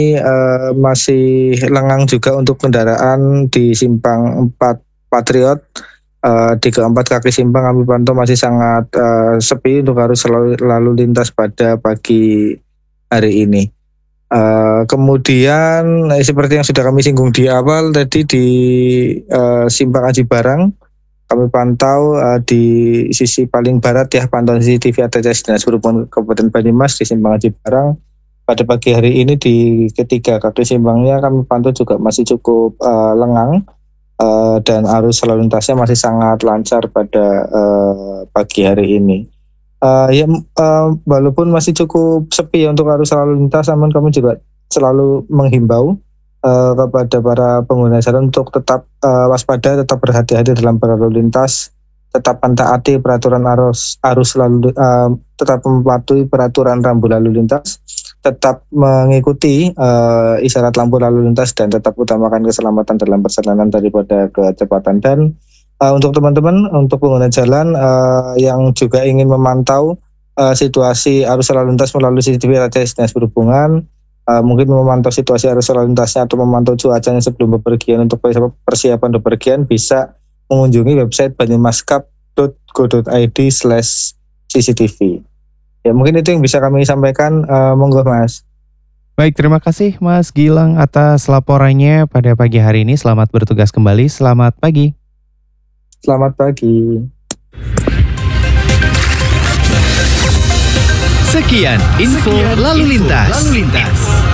masih lengang juga untuk kendaraan di simpang 4 Patriot. Di keempat kaki simpang kami pantau masih sangat sepi untuk arus lalu lintas pada pagi hari ini. Kemudian seperti yang sudah kami singgung di awal tadi di simpang Aji Barang, kami pantau di sisi paling barat ya, pantauan CCTV ATCS Dinas Perhubungan Kabupaten Banyumas di simpang Aji Barang. Pada pagi hari ini di ketiga kaki simpangnya kami pantau juga masih cukup lengang dan arus lalu lintasnya masih sangat lancar pada pagi hari ini. Walaupun masih cukup sepi untuk arus lalu lintas, namun kami juga selalu menghimbau kepada para pengguna jalan untuk tetap waspada, tetap berhati-hati dalam berlalu lintas, tetap mentaati peraturan arus lalu, tetap mematuhi peraturan rambu lalu lintas, tetap mengikuti isyarat lampu lalu lintas, dan tetap utamakan keselamatan dalam perjalanan daripada kecepatan. Dan untuk teman-teman, untuk pengguna jalan yang juga ingin memantau situasi arus lalu lintas melalui CCTV ATCS Dinas Perhubungan, mungkin memantau situasi arus lalu lintasnya atau memantau cuacanya sebelum bepergian untuk persiapan bepergian, bisa mengunjungi website banyumaskap.go.id/CCTV. Ya, mungkin itu yang bisa kami sampaikan. Monggo Mas. Baik, terima kasih Mas Gilang atas laporannya pada pagi hari ini. Selamat bertugas kembali. Selamat pagi. Selamat pagi. Sekian info lalu lintas.